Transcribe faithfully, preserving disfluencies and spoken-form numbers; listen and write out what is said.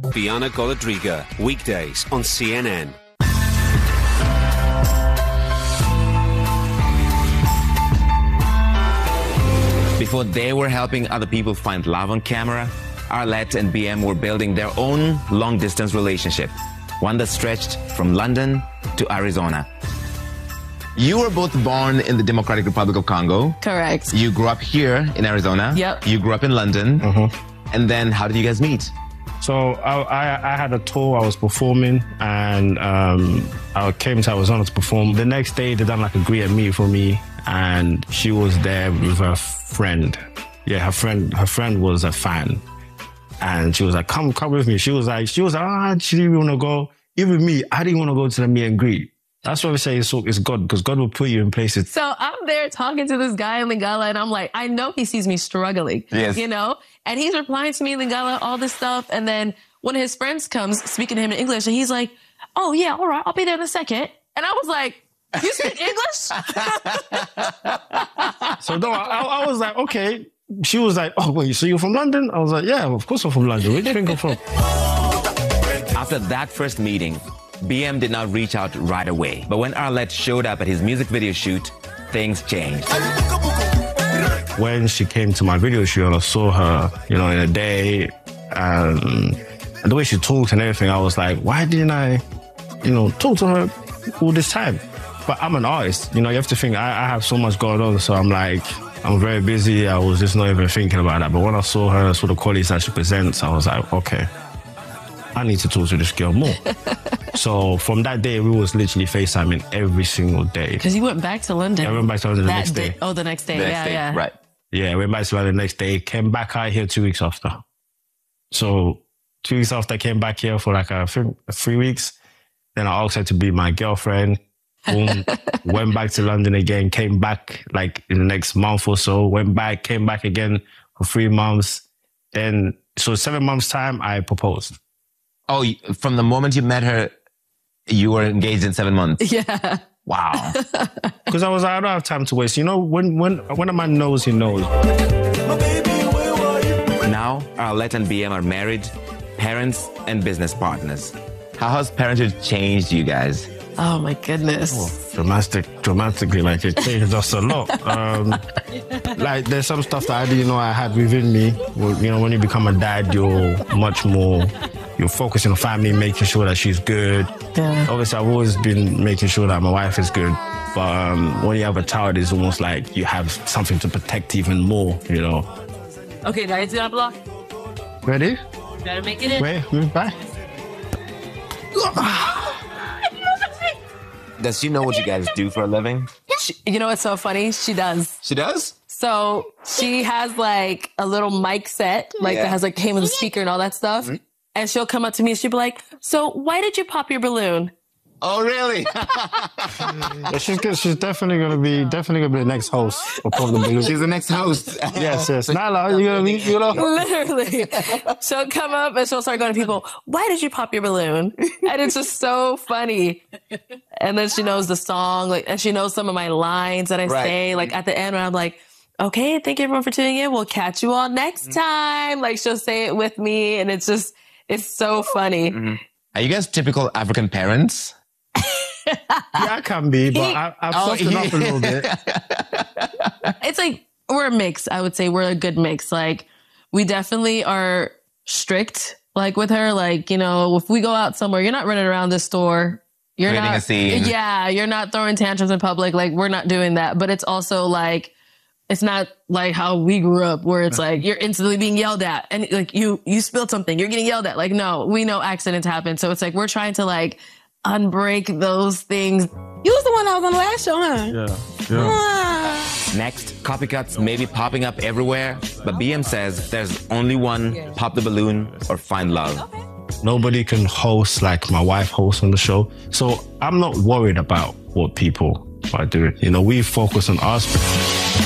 Bianca Golodriga, weekdays on C N N. Before they were helping other people find love on camera, Arlette and B M were building their own long-distance relationship, one that stretched from London to Arizona. You were both born in the Democratic Republic of Congo. Correct. You grew up here in Arizona. Yep. You grew up in London. Mm-hmm. And then how did you guys meet? So I, I, I had a tour, I was performing, and um, I came to Arizona to perform. The next day, they done like a greet and meet for me, and she was there with her friend. Yeah, her friend, her friend was a fan. And she was like, come, come with me. She was like, she was like, oh, she didn't want to go. Even me, I didn't want to go to the meet and greet. That's why we say it's, it's God, because God will put you in places. So I'm there talking to this guy in Lingala, and I'm like, I know he sees me struggling, yes. you know? And he's replying to me in Lingala, all this stuff. And then one of his friends comes speaking to him in English, and he's like, oh, yeah, all right, I'll be there in a second. And I was like, you speak English? So no, I, I was like, okay. She was like, oh, wait, so you're from London? I was like, yeah, of course I'm from London. Where do you think I'm from? After that first meeting, B M did not reach out right away. But when Arlette showed up at his music video shoot, things changed. When she came to my video shoot and I saw her, you know, in a day, um, and the way she talked and everything, I was like, why didn't I, you know, talk to her all this time? But I'm an artist. You know, you have to think, I, I have so much going on. So I'm like, I'm very busy. I was just not even thinking about that. But when I saw her, saw the qualities that she presents, I was like, okay, I need to talk to this girl more. So from that day, we was literally FaceTiming every single day. Because you went back to London. Yeah, I went back to London the that next day. day. Oh, the next day. The next yeah, day. yeah. Right. Yeah, I went back to London the next day, came back out here two weeks after. So two weeks after, I came back here for like a, three weeks. Then I asked her to be my girlfriend. Boom. Went back to London again, came back like in the next month or so, went back, came back again for three months. Then, so seven months time, I proposed. Oh, from the moment you met her, you were engaged in seven months? Yeah. Wow. Because I was like, I don't have time to waste. You know, when when when a man knows, he knows. Now, Arlette and B M are married, parents, and business partners. How has parenthood changed you guys? Oh, my goodness. Oh, dramatic, dramatically, like it changed us a lot. Um, like there's some stuff that I didn't know I had within me. Well, you know, when you become a dad, you're much more, you're focusing on family, making sure that she's good. Yeah. Obviously, I've always been making sure that my wife is good. But um, when you have a child, it's almost like you have something to protect even more, you know. Okay, now it's gonna block. Ready? You gotta make it in. Wait, move back. Does she know what you guys do for a living? She, you know what's so funny? She does. She does? So she has like a little mic set, like Yeah. that has like came with a speaker and all that stuff. Mm-hmm. And she'll come up to me and she'll be like, so why did you pop your balloon? Oh, really? Yeah, she's good. She's definitely gonna be definitely gonna be the next host of Pop the Balloon. She's the next host. Yes, yes. Nala, you gonna be, you know? Literally. She'll come up and she'll start going to people, why did you pop your balloon? And it's just so funny. And then she knows the song, like, and she knows some of my lines that I Right. say, like at the end when I'm like, okay, thank you everyone for tuning in. We'll catch you all next time. Like she'll say it with me and it's just, it's so funny. Mm-hmm. Are you guys typical African parents? Yeah, I can be, but I, I've Oh, softened he- up a little bit. It's like, we're a mix. I would say we're a good mix. Like we definitely are strict, like with her, like, you know, if we go out somewhere, you're not running around the store. You're Creating not, a scene. yeah, you're not throwing tantrums in public. Like we're not doing that, but it's also like, it's not like how we grew up where it's like, you're instantly being yelled at and like you, you spilled something, you're getting yelled at. Like, no, we know accidents happen. So it's like, we're trying to like unbreak those things. You was the one that was on the last show, huh? Yeah, yeah. Next, copycats may be popping up everywhere, but B M says there's only one, Pop the Balloon or Find Love. Nobody can host like my wife hosts on the show. So I'm not worried about what people are doing. You know, we focus on us.